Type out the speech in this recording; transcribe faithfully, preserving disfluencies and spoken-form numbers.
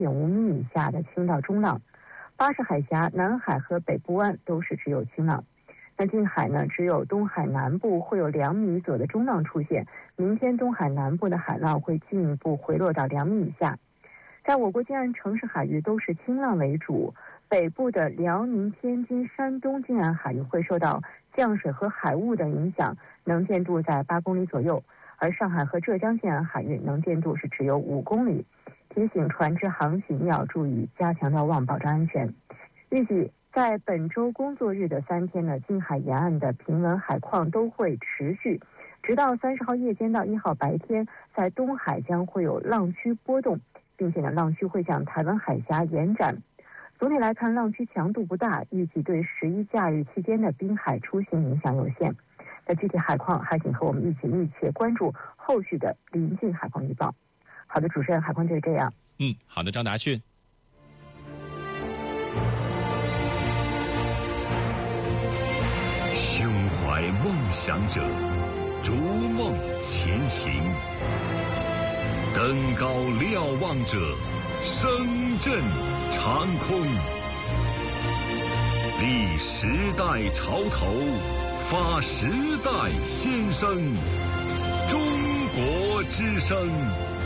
点五米以下的轻到中浪。巴士海峡、南海和北部湾都是只有轻浪。那近海呢，只有东海南部会有两米左右的中浪出现，明天东海南部的海浪会进一步回落到两米以下。在我国近岸城市海域都是轻浪为主，北部的辽宁、天津、山东近岸海域会受到降水和海雾的影响，能见度在八公里左右，而上海和浙江近岸海域能见度是只有五公里。提醒船只航行要注意加强瞭望，保障安全。预计在本周工作日的三天呢，近海沿岸的平稳海况都会持续，直到三十号夜间到一号白天，在东海将会有浪区波动，并且呢，浪区会向台湾海峡延展。总体来看，浪区强度不大，预计对十一假日期间的滨海出行影响有限。那具体海况，还请和我们一起密切关注后续的临近海况预报。好的，主持人，海况就是这样。 嗯，好的，张达迅。 胸怀梦想者，逐梦前行；登高瞭望者，声震长空。立时代潮头，发时代先声。中国之声。